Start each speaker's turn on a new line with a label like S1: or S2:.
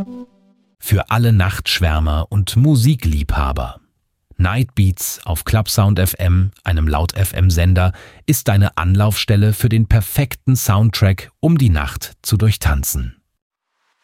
S1: Für alle Nachtschwärmer und Musikliebhaber. Nightbeats auf Clubsound FM, einem Laut-FM-Sender, ist deine Anlaufstelle für den perfekten Soundtrack, um die Nacht zu durchtanzen.